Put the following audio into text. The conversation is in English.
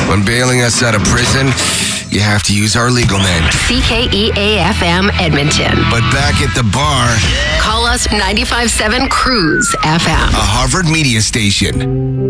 When bailing us out of prison, you have to use our legal name. CKEA-FM Edmonton. But back at the bar, Call us 95.7 Cruise FM. a Harvard media station.